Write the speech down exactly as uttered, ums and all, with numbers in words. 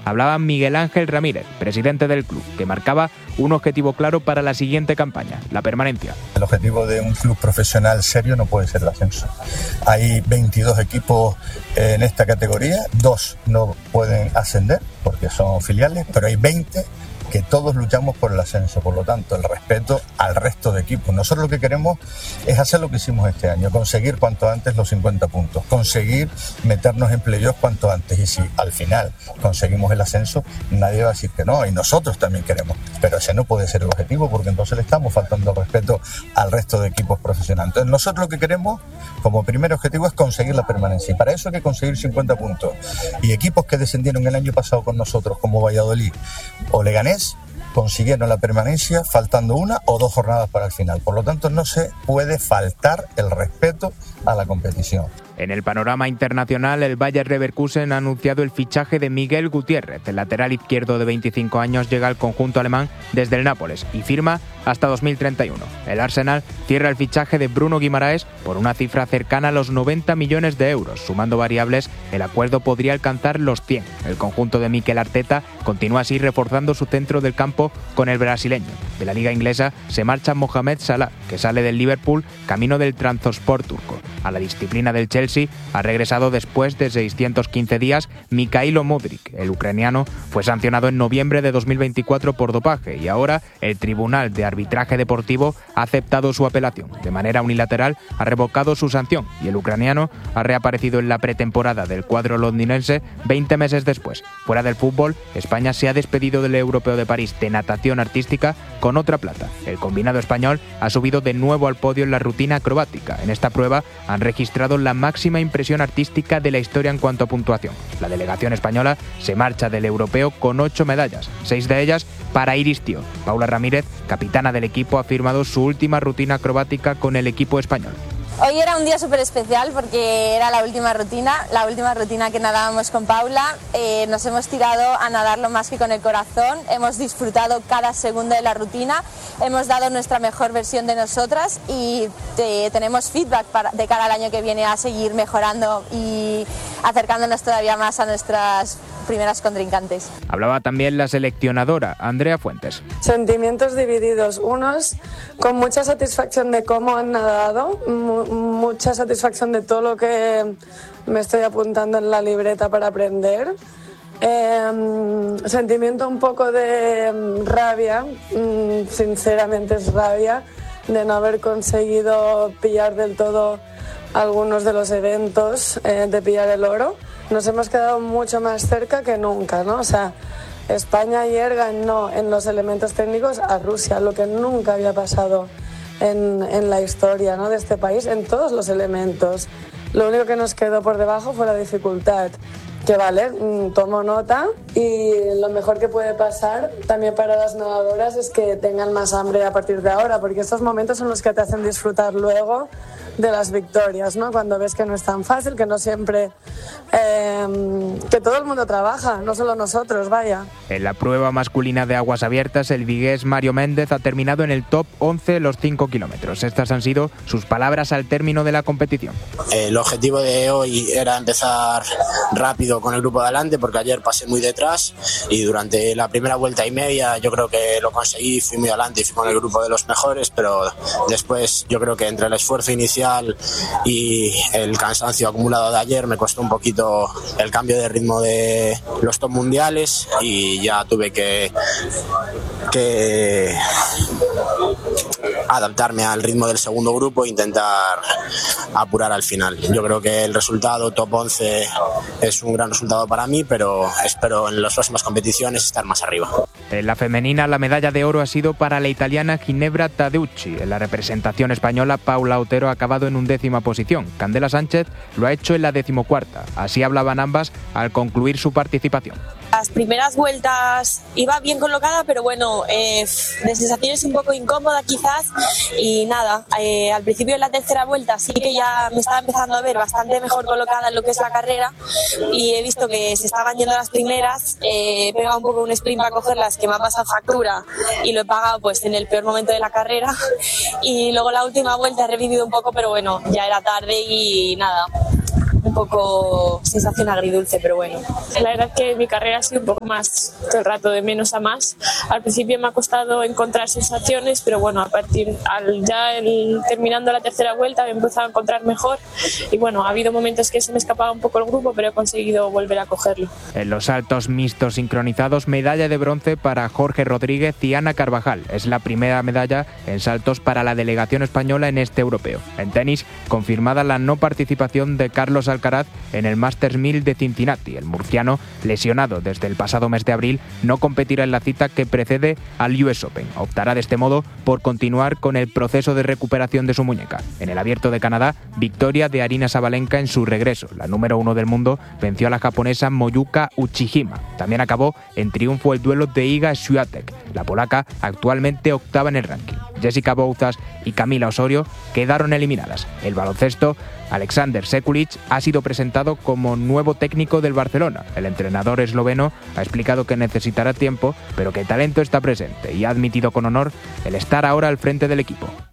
hablaba Miguel Ángel Ramírez, presidente del club, que marcaba un objetivo claro para la siguiente campaña, la permanencia. El objetivo de un club profesional serio no puede ser el ascenso. Hay veintidós equipos en esta categoría, dos no pueden ascender porque son filiales, pero hay veinte que todos luchamos por el ascenso, por lo tanto el respeto al resto de equipos. Nosotros lo que queremos es hacer lo que hicimos este año, conseguir cuanto antes los cincuenta puntos, conseguir meternos en playoffs cuanto antes, y si al final conseguimos el ascenso, nadie va a decir que no, y nosotros también queremos, pero ese no puede ser el objetivo porque entonces le estamos faltando el respeto al resto de equipos profesionales. Entonces nosotros lo que queremos como primer objetivo es conseguir la permanencia, y para eso hay que conseguir cincuenta puntos, y equipos que descendieron el año pasado con nosotros como Valladolid o Leganés consiguieron la permanencia faltando una o dos jornadas para el final. Por lo tanto, no se puede faltar el respeto a la competición. En el panorama internacional, el Bayer Leverkusen ha anunciado el fichaje de Miguel Gutiérrez. El lateral izquierdo de veinticinco años llega al conjunto alemán desde el Nápoles y firma hasta dos mil treinta y uno. El Arsenal cierra el fichaje de Bruno Guimaraes por una cifra cercana a los noventa millones de euros. Sumando variables, el acuerdo podría alcanzar los cien. El conjunto de Mikel Arteta continúa así reforzando su centro del campo con el brasileño. De la liga inglesa se marcha Mohamed Salah, que sale del Liverpool camino del Trabzonspor turco. A la disciplina del Chelsea ha regresado después de seiscientos quince días Mikhailo Mudryk. El ucraniano fue sancionado en noviembre de dos mil veinticuatro por dopaje y ahora el Tribunal de Arbitraje Deportivo ha aceptado su apelación. De manera unilateral ha revocado su sanción y el ucraniano ha reaparecido en la pretemporada del cuadro londinense veinte meses después. Fuera del fútbol, España se ha despedido del Europeo de París de natación artística con otra plata. El combinado español ha subido de nuevo al podio en la rutina acrobática. En esta prueba han registrado la máxima impresión artística de la historia en cuanto a puntuación. La delegación española se marcha del europeo con ocho medallas, seis de ellas para Iris Tío. Paula Ramírez, capitana del equipo, ha firmado su última rutina acrobática con el equipo español. Hoy era un día súper especial porque era la última rutina, la última rutina que nadábamos con Paula. Eh, nos hemos tirado a nadarlo más que con el corazón, hemos disfrutado cada segundo de la rutina, hemos dado nuestra mejor versión de nosotras y te, tenemos feedback para, de cara al año que viene a seguir mejorando y acercándonos todavía más a nuestras primeras contrincantes. Hablaba también la seleccionadora Andrea Fuentes. Sentimientos divididos, unos con mucha satisfacción de cómo han nadado, mu- mucha satisfacción de todo lo que me estoy apuntando en la libreta para aprender, eh, sentimiento un poco de rabia, sinceramente es rabia, de no haber conseguido pillar del todo algunos de los eventos, eh, de pillar el oro. Nos hemos quedado mucho más cerca que nunca, ¿no? O sea, España ayer ganó en los elementos técnicos a Rusia, lo que nunca había pasado en, en la historia, ¿no?, de este país, en todos los elementos. Lo único que nos quedó por debajo fue la dificultad, que vale, tomo nota, y lo mejor que puede pasar también para las nadadoras es que tengan más hambre a partir de ahora, porque estos momentos son los que te hacen disfrutar luego de las victorias, ¿no? Cuando ves que no es tan fácil, que no siempre, eh, que todo el mundo trabaja, no solo nosotros, vaya. En la prueba masculina de aguas abiertas, el vigués Mario Méndez ha terminado en el top once los cinco kilómetros. Estas han sido sus palabras al término de la competición. El objetivo de hoy era empezar rápido con el grupo de adelante, porque ayer pasé muy detrás y durante la primera vuelta y media yo creo que lo conseguí, fui muy adelante y fui con el grupo de los mejores, pero después yo creo que entre el esfuerzo inicial y el cansancio acumulado de ayer me costó un poquito el cambio de ritmo de los top mundiales y ya tuve que, que adaptarme al ritmo del segundo grupo e intentar apurar al final. Yo creo que el resultado top once es un gran resultado para mí, pero espero en las próximas competiciones estar más arriba. En la femenina, la medalla de oro ha sido para la italiana Ginebra Tadeucci. En la representación española, Paula Otero ha acabado en undécima posición. Candela Sánchez lo ha hecho en la decimocuarta. Así hablaban ambas al concluir su participación. Las primeras vueltas iba bien colocada, pero bueno, eh, de sensaciones un poco incómoda quizás, y nada, eh, al principio de la tercera vuelta sí que ya me estaba empezando a ver bastante mejor colocada en lo que es la carrera y he visto que se estaban yendo las primeras, eh, he pegado un poco un sprint para cogerlas que me ha pasado factura y lo he pagado pues en el peor momento de la carrera, y luego la última vuelta he revivido un poco, pero bueno, ya era tarde y nada, un poco sensación agridulce, pero bueno. La verdad es que mi carrera ha sido un poco más todo el rato de menos a más. Al principio me ha costado encontrar sensaciones, pero bueno, a partir al ya el, terminando la tercera vuelta me he empezado a encontrar mejor y bueno, ha habido momentos que se me escapaba un poco el grupo, pero he conseguido volver a cogerlo. En los saltos mixtos sincronizados, medalla de bronce para Jorge Rodríguez y Ana Carvajal. Es la primera medalla en saltos para la delegación española en este europeo. En tenis, confirmada la no participación de Carlos Alcaraz en el Masters mil de Cincinnati. El murciano, lesionado desde el pasado mes de abril, no competirá en la cita que precede al U S Open. Optará de este modo por continuar con el proceso de recuperación de su muñeca. En el Abierto de Canadá, victoria de Aryna Sabalenka en su regreso. La número uno del mundo venció a la japonesa Moyuka Uchihima. También acabó en triunfo el duelo de Iga Swiatek, la polaca actualmente octava en el ranking. Jessica Bouzas y Camila Osorio quedaron eliminadas. El baloncesto, Alexander Sekulic ha sido presentado como nuevo técnico del Barcelona. El entrenador esloveno ha explicado que necesitará tiempo, pero que el talento está presente y ha admitido con honor el estar ahora al frente del equipo.